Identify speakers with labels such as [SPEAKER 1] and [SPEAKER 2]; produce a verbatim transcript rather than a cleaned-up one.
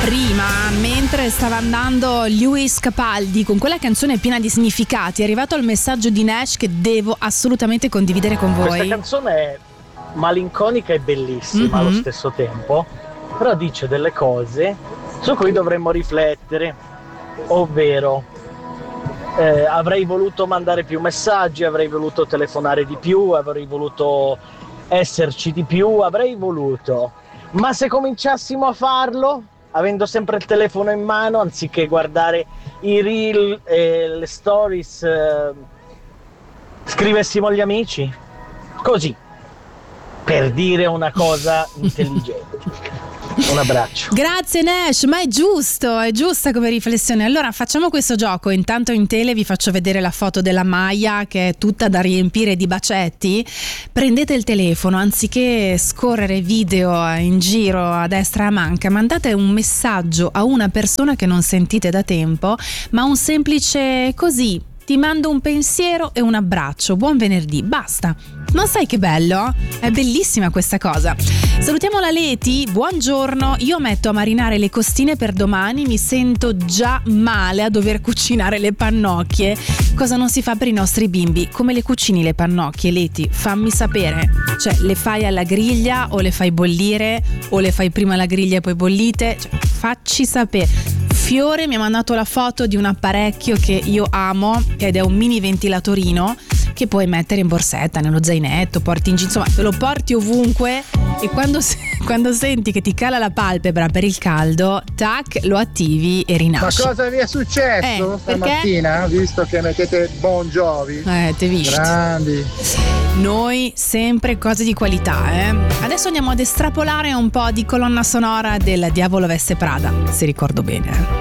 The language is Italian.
[SPEAKER 1] Prima, mentre stava andando Lewis Capaldi con quella canzone piena di significati, è arrivato il messaggio di Nash che devo assolutamente condividere con voi.
[SPEAKER 2] Questa canzone è malinconica e bellissima mm-hmm. allo stesso tempo, però dice delle cose su cui dovremmo riflettere, ovvero eh, avrei voluto mandare più messaggi, avrei voluto telefonare di più, avrei voluto esserci di più, avrei voluto, ma se cominciassimo a farlo avendo sempre il telefono in mano anziché guardare i reel e le stories, eh, scrivessimo agli amici, così, per dire una cosa intelligente. Un abbraccio.
[SPEAKER 1] Grazie Nash, ma è giusto, è giusta come riflessione. Allora facciamo questo gioco, intanto in tele vi faccio vedere la foto della Maya che è tutta da riempire di bacetti. Prendete il telefono, anziché scorrere video in giro a destra e a manca, mandate un messaggio a una persona che non sentite da tempo, ma un semplice così: ti mando un pensiero e un abbraccio, buon venerdì, basta. Non sai che bello? È bellissima questa cosa. Salutiamo la Leti, buongiorno, io metto a marinare le costine per domani, mi sento già male a dover cucinare le pannocchie. Cosa non si fa per i nostri bimbi? Come le cucini le pannocchie, Leti? Fammi sapere. Cioè, le fai alla griglia o le fai bollire o le fai prima alla griglia e poi bollite? Cioè, facci sapere. Fiore mi ha mandato la foto di un apparecchio che io amo ed è un mini ventilatorino che puoi mettere in borsetta, nello zainetto, porti in giro, insomma te lo porti ovunque e quando, quando senti che ti cala la palpebra per il caldo, tac, lo attivi e rinasci.
[SPEAKER 3] Ma cosa vi è successo
[SPEAKER 1] eh,
[SPEAKER 3] stamattina? Visto che mettete Bon Jovi.
[SPEAKER 1] Eh, te visto.
[SPEAKER 3] Grandi.
[SPEAKER 1] Noi sempre cose di qualità, eh. Adesso andiamo ad estrapolare un po' di colonna sonora del Diavolo Veste Prada, se ricordo bene.